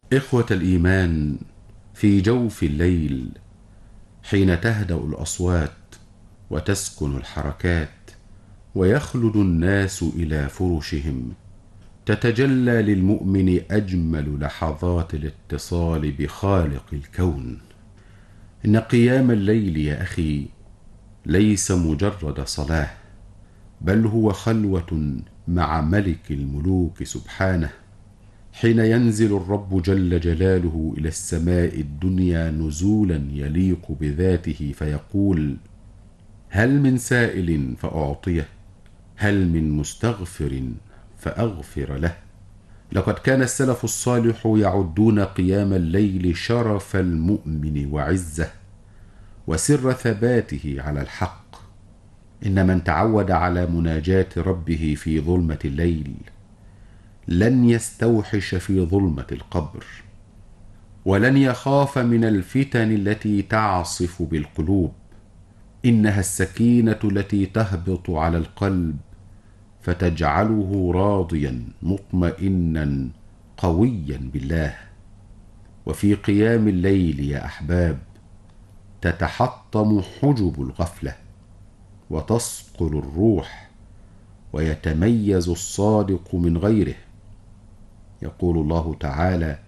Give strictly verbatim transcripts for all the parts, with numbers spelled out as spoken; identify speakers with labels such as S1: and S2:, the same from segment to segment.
S1: إخوة الإيمان، في جوف الليل حين تهدأ الأصوات وتسكن الحركات ويخلد الناس إلى فرشهم، تتجلى للمؤمن أجمل لحظات الاتصال بخالق الكون. إن قيام الليل يا أخي ليس مجرد صلاة، بل هو خلوة مع ملك الملوك سبحانه، حين ينزل الرب جل جلاله إلى السماء الدنيا نزولا يليق بذاته فيقول: هل من سائل فأعطيه، هل من مستغفر فأغفر له. لقد كان السلف الصالح يعدون قيام الليل شرف المؤمن وعزه وسر ثباته على الحق. إن من تعود على مناجاة ربه في ظلمة الليل لن يستوحش في ظلمة القبر، ولن يخاف من الفتن التي تعصف بالقلوب. إنها السكينة التي تهبط على القلب فتجعله راضيا مطمئنا قويا بالله. وفي قيام الليل يا أحباب تتحطم حجب الغفلة وتصقل الروح، ويتميز الصادق من غيره. يقول الله تعالى: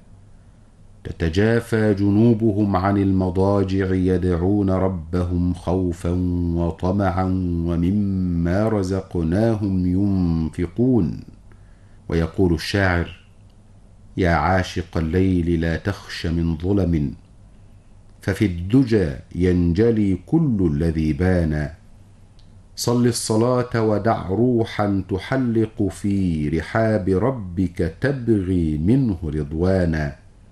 S1: تتجافى جنوبهم عن المضاجع يدعون ربهم خوفا وطمعا ومما رزقناهم ينفقون. ويقول الشاعر: يا عاشق الليل لا تخش من ظلم، ففي الدجى ينجلي كل الذي بان. صل الصلاة ودع روحا تحلق في رحاب ربك تبغي منه رضوانا.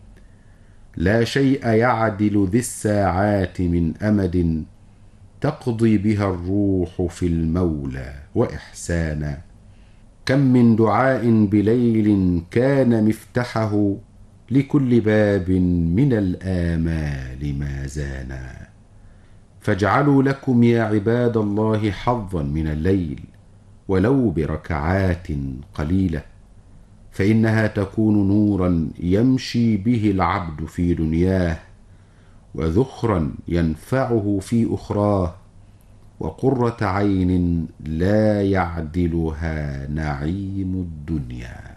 S1: لا شيء يعدل ذي الساعات من أمد تقضي بها الروح في المولى وإحسانا. كم من دعاء بليل كان مفتحه لكل باب من الآمال ما زانا. فاجعلوا لكم يا عباد الله حظا من الليل ولو بركعات قليلة، فإنها تكون نورا يمشي به العبد في دنياه، وذخرا ينفعه في أخراه، وقرة عين لا يعدلها نعيم الدنيا.